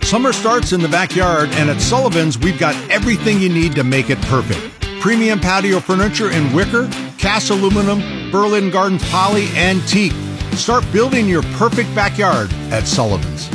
Summer starts in the backyard, and at Sullivan's, we've got everything you need to make it perfect. Premium patio furniture in wicker, cast aluminum, Berlin Gardens poly, and teak. Start building your perfect backyard at Sullivan's.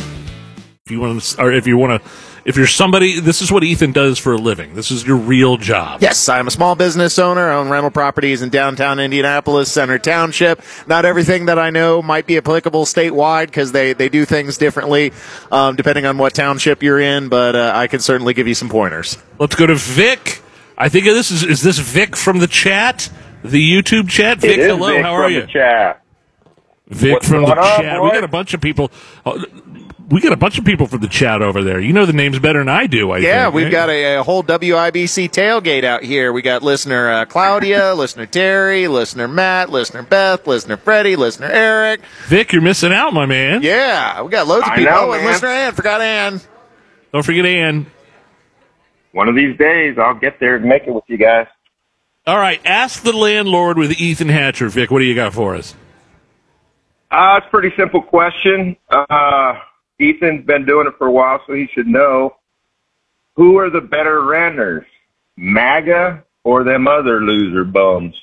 If you're somebody, this is what Ethan does for a living. This is your real job. Yes, I'm a small business owner. I own rental properties in downtown Indianapolis, Center Township. Not everything that I know might be applicable statewide because they do things differently depending on what township you're in, but I can certainly give you some pointers. Let's go to Vic. I think this is this Vic from the chat, the YouTube chat? Vic, hello, Vic, how are you? The chat. Vic What's from the going on, chat. boy? We got a bunch of people. We got a bunch of people from the chat over there. You know the names better than I do, I think. We've got a whole WIBC tailgate out here. We got listener Claudia, listener Terry, listener Matt, listener Beth, listener Freddie, listener Eric. Vic, you're missing out, my man. Yeah, we got loads of people. know, And man. listener Ann, forgot Ann. Don't forget Ann. One of these days, I'll get there and make it with you guys. All right, Ask the Landlord with Ethan Hatcher. Vic, what do you got for us? It's a pretty simple question. Ethan's been doing it for a while, so he should know. Who are the better renters, MAGA or them other loser bums?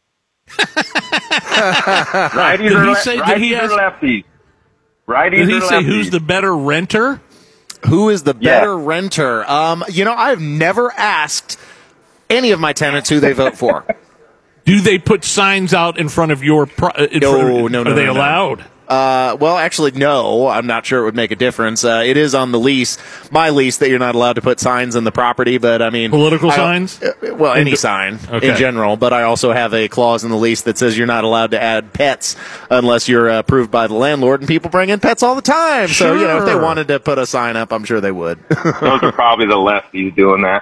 Righties Did or he say- did he ask- lefties? Righties Did he or say lefties? who's the better renter? Who is the Yeah. better renter? I've never asked any of my tenants who they vote for. Do they put signs out in front of your No. Are they allowed? Well, actually, no. I'm not sure it would make a difference. It is on the lease, my lease, that you're not allowed to put signs on the property. But I mean, Political signs? Well, any sign Okay. in general. But I also have a clause in the lease that says you're not allowed to add pets unless you're approved by the landlord. And people bring in pets all the time. So if they Sure. wanted to put a sign up, I'm sure they would. Those are probably the lefties doing that.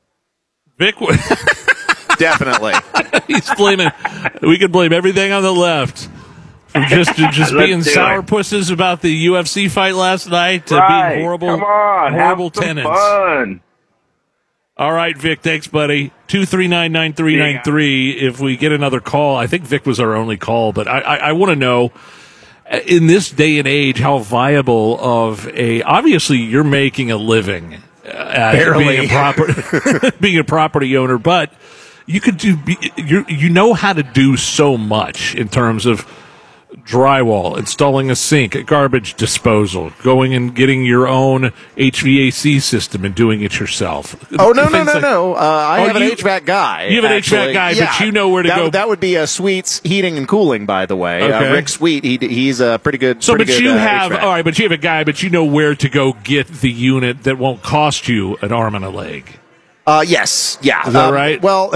Vic, Definitely. he's blaming. We could blame everything on the left. Just Let's being do it. sourpusses about the UFC fight last night, Right. being horrible, Come on, horrible have some tenants. fun. All right, Vic, thanks, buddy. 239-9393. If we get another call, I think Vic was our only call, but I want to know, in this day and age, how viable of obviously you're making a living at Barely. being a property owner, but you could you know how to do so much in terms of drywall, installing a sink, garbage disposal, going and getting your own HVAC system and doing it yourself. Oh, no. Things like- I have an you- HVAC guy. You have an actually. HVAC guy, Yeah. but you know where to go. That would be Sweet's Heating and Cooling, by the way. Okay. Rick Sweet, he's a pretty good. So, pretty but good, you have, HVAC. all right, but you have a guy, but you know where to go get the unit that won't cost you an arm and a leg. Yes, yeah. Is that right? Well,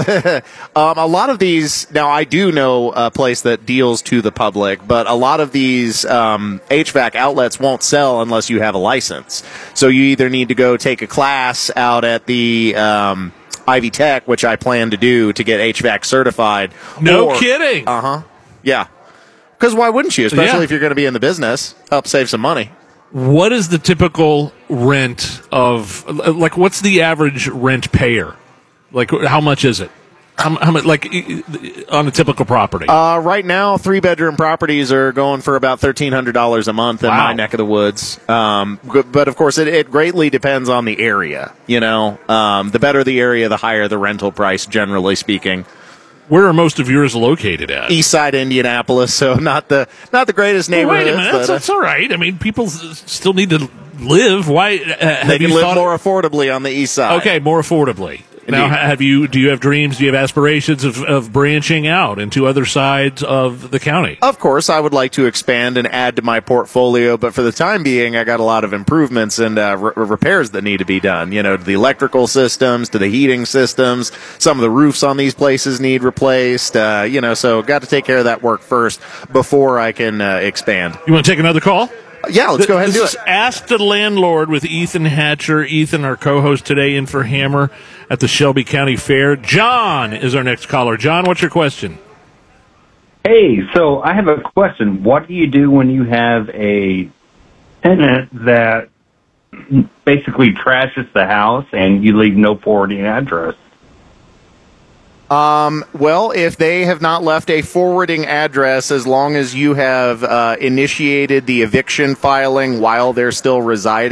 a lot of these, now I do know a place that deals to the public, but a lot of these HVAC outlets won't sell unless you have a license. So you either need to go take a class out at the Ivy Tech, which I plan to do to get HVAC certified. No kidding. Yeah. Because why wouldn't you? Especially Yeah. if you're going to be in the business. Help save some money. What is the typical rent of, like, what's the average rent payer? Like, how much is it? How much, like, on a typical property? Right now, 3-bedroom properties are going for about $1,300 a month in Wow. my neck of the woods. But of course, it greatly depends on the area. The better the area, the higher the rental price, generally speaking. Where are most of yours located at? East side Indianapolis, so not the greatest Well, neighborhood. wait a minute, that's all right. I mean, people still need to live. Why? They can live more affordably on the east side. Okay, more affordably. Now, do you have dreams? Do you have aspirations of branching out into other sides of the county? Of course, I would like to expand and add to my portfolio, but for the time being, I got a lot of improvements and repairs that need to be done. To the electrical systems, to the heating systems. Some of the roofs on these places need replaced. So got to take care of that work first before I can expand. You want to take another call? Yeah, let's go ahead and do This it. is Ask the Landlord with Ethan Hatcher. Ethan, our co-host today, in for Hammer at the Shelby County Fair. John is our next caller. John, what's your question? Hey, so I have a question. What do you do when you have a tenant that basically trashes the house and you leave no forwarding address? Well, if they have not left a forwarding address, as long as you have initiated the eviction filing while they're still residing,